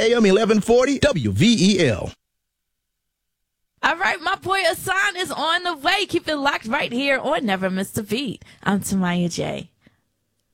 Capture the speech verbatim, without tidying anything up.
A M eleven forty W V E L. All right, my boy Asan is on the way. Keep it locked right here on Never Miss a Beat. I'm Tamaya J.